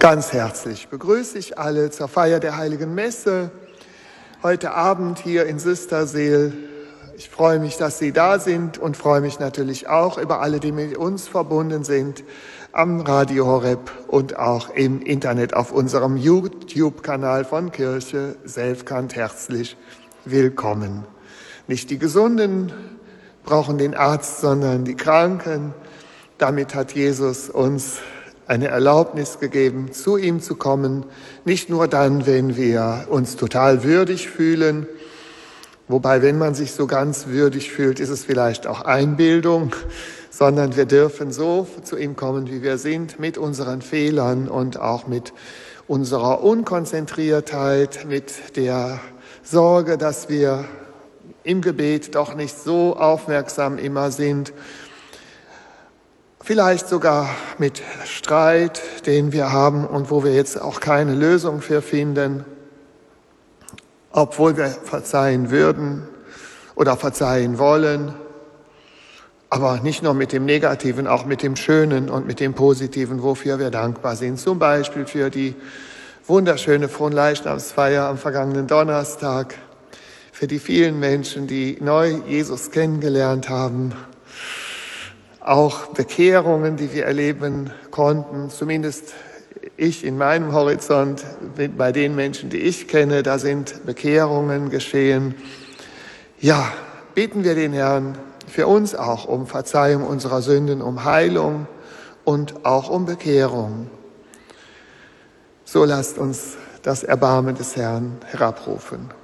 Ganz herzlich begrüße ich alle zur Feier der Heiligen Messe heute Abend hier in Süsterseel. Ich freue mich, dass Sie da sind und freue mich natürlich auch über alle, die mit uns verbunden sind, am Radio Horeb und auch im Internet auf unserem YouTube-Kanal von Kirche Selfkant. Herzlich willkommen. Nicht die Gesunden brauchen den Arzt, sondern die Kranken. Damit hat Jesus uns eine Erlaubnis gegeben, zu ihm zu kommen, nicht nur dann, wenn wir uns total würdig fühlen, wobei, wenn man sich so ganz würdig fühlt, ist es vielleicht auch Einbildung, sondern wir dürfen so zu ihm kommen, wie wir sind, mit unseren Fehlern und auch mit unserer Unkonzentriertheit, mit der Sorge, dass wir im Gebet doch nicht so aufmerksam immer sind, vielleicht sogar mit Streit, den wir haben und wo wir jetzt auch keine Lösung für finden, obwohl wir verzeihen würden oder verzeihen wollen, aber nicht nur mit dem Negativen, auch mit dem Schönen und mit dem Positiven, wofür wir dankbar sind. Zum Beispiel für die wunderschöne Fronleichnamsfeier am vergangenen Donnerstag, für die vielen Menschen, die neu Jesus kennengelernt haben, auch Bekehrungen, die wir erleben konnten, zumindest ich in meinem Horizont, bei den Menschen, die ich kenne, da sind Bekehrungen geschehen. Ja, bitten wir den Herrn für uns auch um Verzeihung unserer Sünden, um Heilung und auch um Bekehrung. So lasst uns das Erbarmen des Herrn herabrufen.